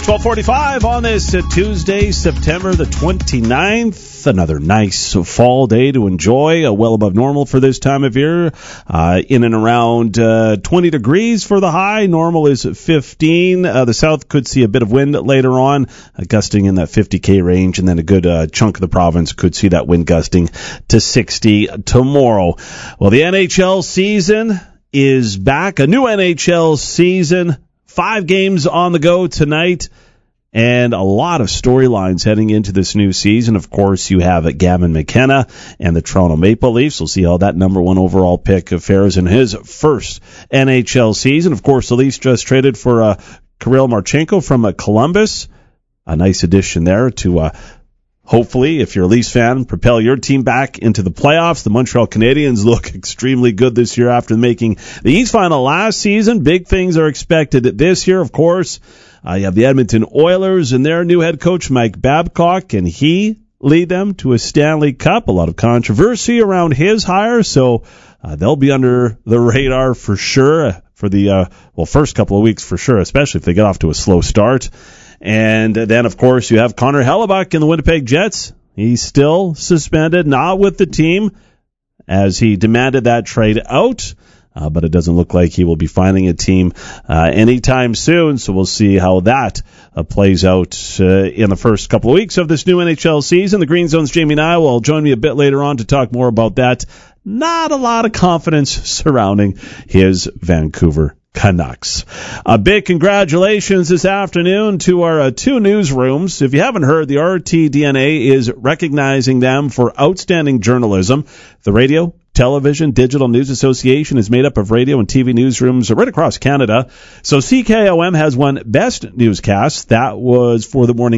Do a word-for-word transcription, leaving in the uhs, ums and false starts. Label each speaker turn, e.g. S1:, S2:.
S1: twelve forty-five on this uh, Tuesday, September the twenty-ninth. Another nice fall day to enjoy, uh, well above normal for this time of year. Uh, in and around uh, twenty degrees for the high. Normal is fifteen. Uh, the south could see a bit of wind later on, uh, gusting in that fifty K range, and then a good uh, chunk of the province could see that wind gusting to sixty tomorrow. Well, the N H L season is back. A new N H L season. Five games on the go tonight, and a lot of storylines heading into this new season. Of course, you have Gavin McKenna and the Toronto Maple Leafs. We'll see how that number one overall pick fares in his first N H L season. Of course, the Leafs just traded for uh, Kirill Marchenko from uh, Columbus. A nice addition there to uh, hopefully, if you're a Leafs fan, propel your team back into the playoffs. The Montreal Canadiens look extremely good this year after making the East Final last season. Big things are expected this year, of course. Uh, you have the Edmonton Oilers and their new head coach, Mike Babcock. Can he lead them to a Stanley Cup? A lot of controversy around his hire, so uh, they'll be under the radar for sure for the, uh, well, first couple of weeks for sure, especially if they get off to a slow start. And then, of course, you have Connor Hellebuyck in the Winnipeg Jets. He's still suspended, not with the team, as he demanded that trade out. Uh, but it doesn't look like he will be finding a team uh, anytime soon. So we'll see how that uh, plays out uh, in the first couple of weeks of this new N H L season. The Green Zone's Jamie Nye will join me a bit later on to talk more about that. Not a lot of confidence surrounding his Vancouver Canucks. A big congratulations this afternoon to our uh, two newsrooms. If you haven't heard, the R T D N A is recognizing them for outstanding journalism. The Radio, Television, Digital News Association is made up of radio and T V newsrooms right across Canada. So C K O M has won Best Newscast. That was for the morning